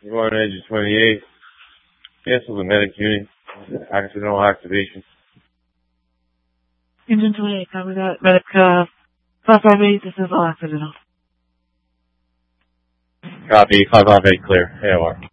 You're on engine 28. Cancel the medic unit. Accidental activation. Engine 28, copy that. Medic 558, this is all accidental. Copy, 558 clear. AOR.